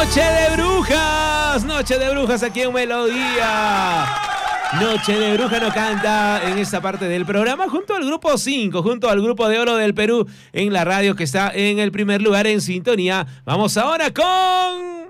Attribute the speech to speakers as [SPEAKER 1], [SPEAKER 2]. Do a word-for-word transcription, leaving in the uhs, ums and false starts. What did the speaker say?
[SPEAKER 1] Noche de Brujas, Noche de Brujas aquí en Melodía. Noche de Bruja no canta en esta parte del programa junto al grupo cinco, junto al grupo de oro del Perú en la radio que está en el primer lugar en sintonía. Vamos ahora con...